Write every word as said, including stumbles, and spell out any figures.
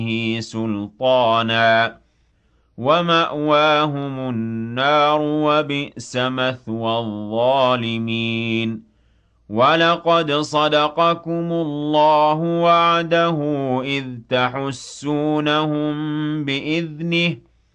سُلْطَانًا وَمَأْوَاهُمُ النَّارُ وَبِئْسَ مَثْوَى الظَّالِمِينَ وَلَقَدْ صَدَقَكُمُ اللَّهُ وَعْدَهُ إِذْ تَحُسُّونَهُم بِإِذْنِهِ